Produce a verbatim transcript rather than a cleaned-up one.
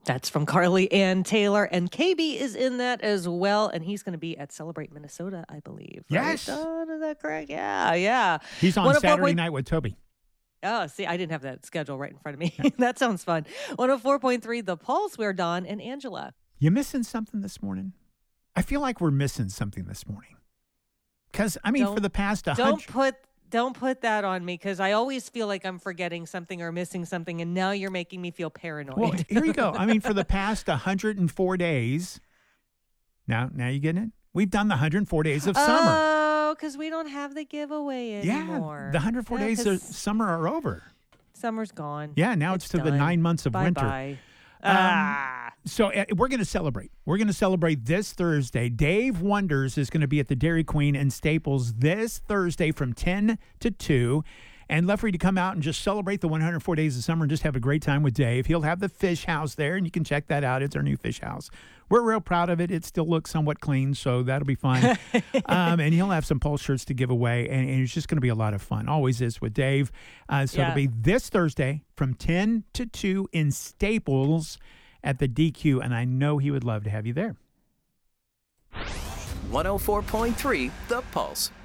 That's from Carly Ann Taylor, and K B is in that as well, and he's going to be at Celebrate Minnesota, I believe. Right? Yes. Dawn, is that correct? Yeah, yeah. He's on Saturday night with Toby. Oh, see, I didn't have that schedule right in front of me. That sounds fun. one oh four point three The Pulse, where Dawn and Angela. You missing something this morning? I feel like we're missing something this morning. Because, I mean, Don't- for the past one Don't hundred... put don't put that on me, because I always feel like I'm forgetting something or missing something, and now you're making me feel paranoid. Well, here you go. I mean, for the past one hundred four days, now, now you getting it? We've done the one hundred four days of summer. Oh, because we don't have the giveaway anymore. Yeah, the one hundred four Yeah, days 'cause of summer are over. Summer's gone. Yeah, now it's, It's to the done. nine months of winter. Bye-bye. Um, Ah. So uh, we're going to celebrate. We're going to celebrate this Thursday. Dave Wonders is going to be at the Dairy Queen in Staples this Thursday from ten to two. And love for you to come out and just celebrate the one hundred four days of summer and just have a great time with Dave. He'll have the fish house there, and you can check that out. It's our new fish house. We're real proud of it. It still looks somewhat clean, so that'll be fun. um, and he'll have some Pulse shirts to give away, and, and it's just going to be a lot of fun. Always is with Dave. Uh, so Yeah. it'll be this Thursday from ten to two in Staples at the D Q, and I know he would love to have you there. one oh four point three The Pulse.